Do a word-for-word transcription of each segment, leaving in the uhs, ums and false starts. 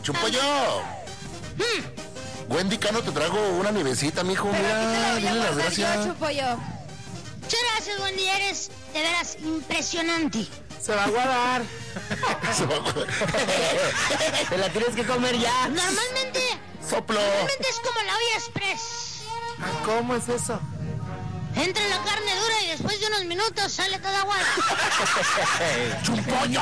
Chumpollo. Hmm. Wendy Cano te trago una nievecita, mijo. Pero Mira, aquí te la voy dile a las guardar gracias. yo, Chumpollo. Muchas gracias, Wendy, eres de veras impresionante. Se va a guardar. Se va a- Te la tienes que comer ya. Normalmente, Soplo. normalmente es como la olla express. Ah, ¿cómo es eso? Entra la carne dura y después de unos minutos sale toda aguada. ¡Chumpollo!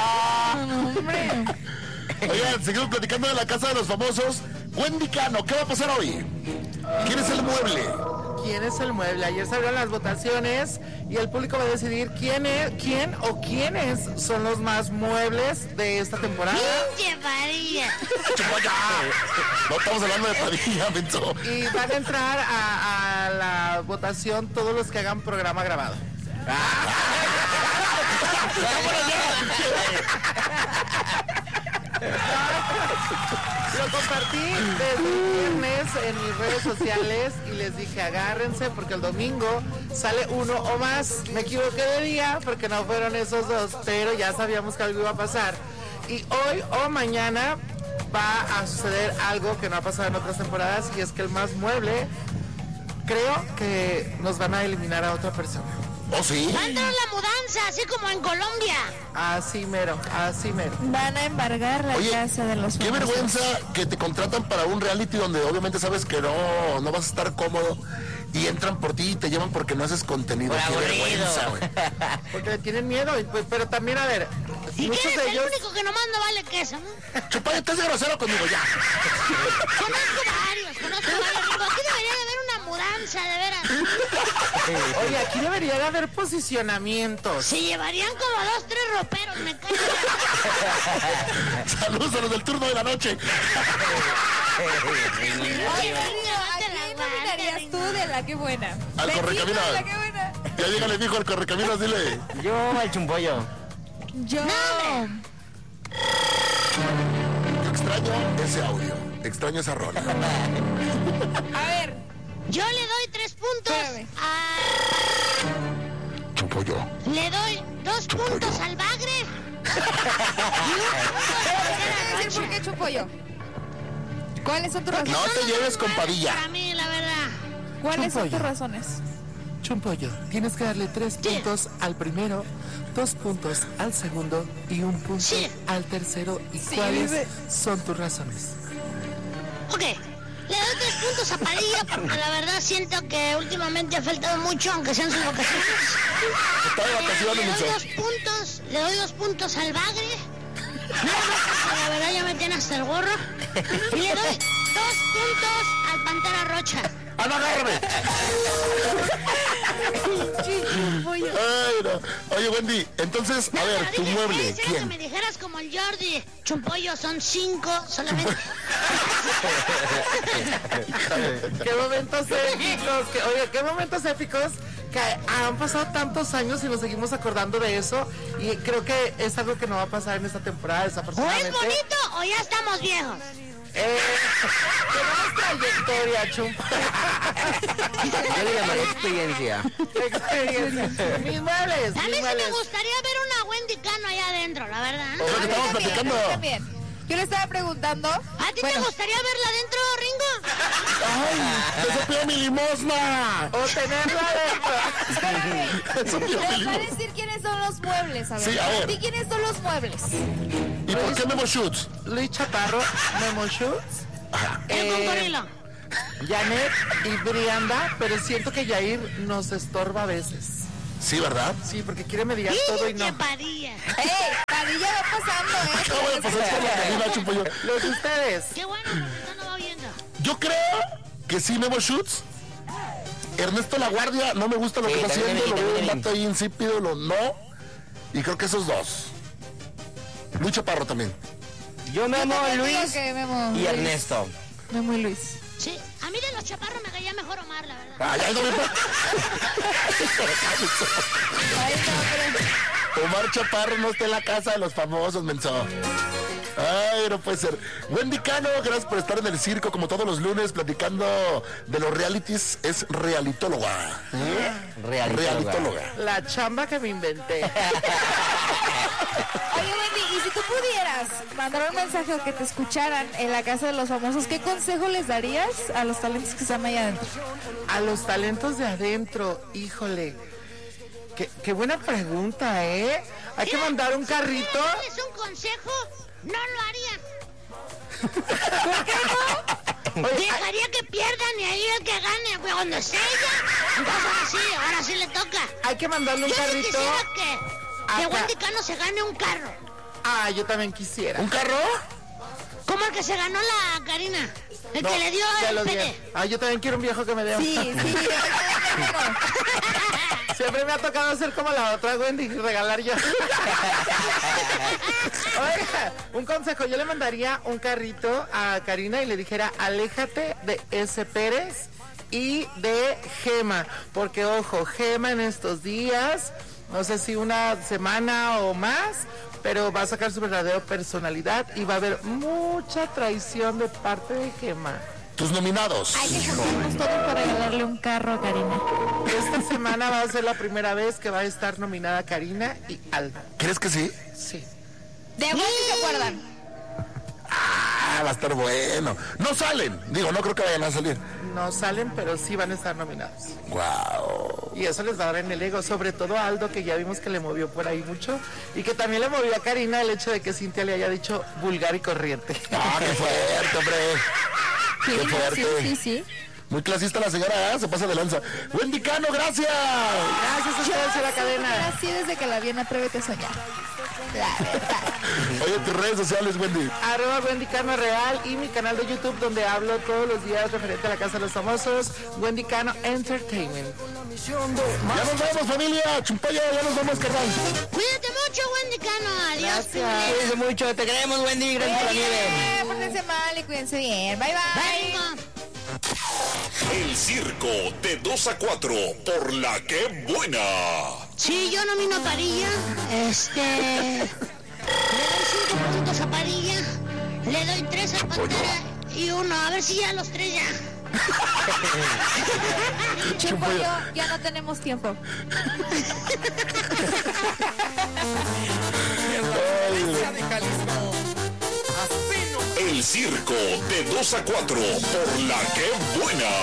Oigan, seguimos platicando de la casa de los famosos. Wendy Cano, ¿qué va a pasar hoy? ¿Quién es el mueble? ¿Quién es el mueble? Ayer salieron las votaciones y el público va a decidir quién es, quién o quiénes son los más muebles de esta temporada. ¡Pinche Padilla! ¡Chumpollo! No estamos hablando de Padilla, menso. Y van a entrar a, a la votación todos los que hagan programa grabado. Lo compartí desde el viernes en mis redes sociales y les dije agárrense porque el domingo sale uno o más. Me equivoqué de día porque no fueron esos dos, pero ya sabíamos que algo iba a pasar. Y hoy o mañana va a suceder algo que no ha pasado en otras temporadas y es que el más mueble, creo que nos van a eliminar a otra persona. ¿Oh, sí? Va a entrar la mudanza, así como en Colombia. Así mero, así mero. Van a embargar la Oye, casa de los qué famosos. vergüenza que te contratan para un reality donde obviamente sabes que no, no vas a estar cómodo y entran por ti y te llevan porque no haces contenido. Por Qué aburrido. vergüenza, güey. Porque le tienen miedo, y pues, pero también, a ver, Y que muchos eres de el ellos... único que nomás no vale queso, ¿no? Chupayo, estás de grosero conmigo ya. Conozco varios, conozco varios. Digo, aquí debería de haber una mudanza, de veras. Oye, aquí debería de haber posicionamientos. Se llevarían como dos, tres roperos, me cae. Saludos a los del turno de la noche. Oye, Ringo, ¿a quién nominarías tú de La Que Buena? Al Vecino Correcaminos. de La Que Buena. Ya dígale, mijo, al Correcaminos, dile. Yo al Chumpollo. Yo... Yo extraño ese audio. Extraño esa rola. A ver, Yo le doy tres puntos Espérame. a... Chumpollo. Le doy dos puntos al bagre. ¿qué decir por qué Chumpollo? ¿Cuáles son tus razones? No te lleves con Para Padilla. mí, la verdad. ¿Cuáles son Chumpollo. tus razones? Chumpollo, tienes que darle tres Sí. puntos al primero, dos puntos al segundo y un punto Sí. al tercero. ¿Y Sí, cuáles dice- son tus razones? Ok, le doy tres puntos a Padilla porque la verdad siento que últimamente ha faltado mucho, aunque sean sus vacaciones. Está de Le, vacaciones, le doy menso. dos puntos, le doy dos puntos al bagre. Nada más porque la verdad ya me tiene hasta el gorro. Y le doy dos puntos al Pantera Rocha. ¡Ah, no, agárrame! Ay, no. Oye, Wendy, entonces, a No, ver, pero tu dije, mueble, quisiera que me ¿quién? dijeras como el Jordi, Chumpollo, son cinco solamente. ¿Qué momentos épicos? Que, oye, qué momentos épicos que han pasado tantos años y nos seguimos acordando de eso. Y creo que es algo que no va a pasar en esta temporada, O desafortunadamente. es bonito o ya estamos viejos. Eh, tenemos trayectoria, Chumpa. Yo le llamaré experiencia. Experiencia. Mis muebles, A mí mis sí me muebles. gustaría ver una Wendy Cano allá adentro, la verdad. Es lo que A mí estamos también, platicando. a mí también. Yo le estaba preguntando... ¿A ti Bueno, te gustaría verla adentro, Ringo? ¡Ay! ¡Eso pidió mi limosna! O tenerla adentro. espérame. Eso pidió mi Les va a limosna. decir quiénes son los muebles, a ver. Sí, a ver. ¿Y quiénes son los muebles? ¿Y por qué Memo Shoots? Luis Chaparro, Memo Schutz, El Eh, cocodrilo. Janet y Brianda, pero siento que Yair nos estorba a veces. Sí, ¿verdad? Sí, porque quiere mediar todo y Pinche no. Padilla. ¡Ey! Padilla va pasando, ¿eh? Acabo de pasar por la cabina, Chumpollo. Los de ustedes. Qué bueno, porque no nos va viendo. Yo creo que sí, Memo Shoots. Ernesto La Guardia, no me gusta lo Sí, que está también haciendo, a mí, lo veo un también a mí. vato ahí insípido, lo no. Y creo que esos dos. Luis Chaparro también. Yo me amo Yo también digo Luis que Memo y Luis. Ernesto. Memo y Luis. Sí, a mí de los chaparros me caía mejor Omar, la verdad. Ay, ay, no me Ay, no, pero... Omar Chaparro no está en la casa de los famosos, menso. Ay, no puede ser. Wendy Cano, gracias por estar en el circo como todos los lunes platicando de los realities. Es realitóloga. ¿Eh? Realitóloga. Realitóloga. La chamba que me inventé. Oye, Wendy, y si tú pudieras mandar un mensaje o que te escucharan en la casa de los famosos, ¿qué consejo les darías a los talentos que están ahí adentro? A los talentos de adentro, híjole. Qué, qué buena pregunta, ¿eh? Hay que mandar un carrito. ¿Es un consejo? No lo haría. Dejaría que pierdan y ahí el que gane, pues cuando esté ella, entonces ahora sí, ahora sí le toca. Hay que mandarle un Yo sí carrito. quisiera que, que Acá. Wendy Cano se gane un carro. Ah, yo también quisiera. ¿Un carro? Como el que se ganó la Karina. El No, que le dio ya el lo pegue. dieron. Ah, yo también quiero un viejo que me dé un. Sí, sí. Siempre me ha tocado hacer como la otra Wendy y regalar yo. Oiga, un consejo, yo le mandaría un carrito a Karina y le dijera, aléjate de ese Pérez y de Gema, porque ojo, Gema en estos días, no sé si una semana o más, pero va a sacar su verdadera personalidad y va a haber mucha traición de parte de Gema. Tus nominados. Hay que juntarnos todos para regalarle un carro a Karina. Esta semana va a ser la primera vez que va a estar nominada Karina y Alba. ¿Crees que sí? Sí. De igual si se acuerdan. Ah, va a estar bueno. No salen. Digo, no creo que vayan a salir. No salen, pero sí van a estar nominados. Wow. Y eso les va a dar en el ego, sobre todo a Aldo, que ya vimos que le movió por ahí mucho. Y que también le movió a Karina el hecho de que Cintia le haya dicho vulgar y corriente. Ah, qué fuerte, hombre. Sí, Qué fuerte. sí, sí, sí. Muy clasista la señora, ¿eh? Se pasa de lanza. Wendy Cano, gracias. Gracias a ustedes en la cadena. Así desde que la vi en Atrévete a Soñar. La verdad. Oye, tus redes sociales, Wendy. Arroba Wendy Cano Real y mi canal de YouTube donde hablo todos los días referente a la Casa de los Famosos, Wendy Cano Entertainment. Ya nos vemos, familia. Chumpayo, ya nos vamos, carnal. Cuídate mucho, Wendy Cano. Adiós. Gracias. Cuídense mucho, te queremos, Wendy. Gracias por la nieve. Eh, Pórtense mal y cuídense bien. Bye, bye. Venga. El circo de dos a cuatro por la que buena. Sí, yo nomino a Parilla. Este. Le doy cinco puntos a Parilla. Le doy tres a Pantera y uno. A ver si ya los tres ya. Chupo yo, ya no tenemos tiempo. El circo de dos a cuatro por la que buena.